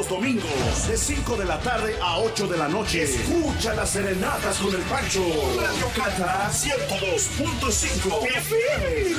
domingos, de 5 de la tarde a 8 de la noche. Escucha las serenatas con el Pancho. Radio Cata 102.5 FM.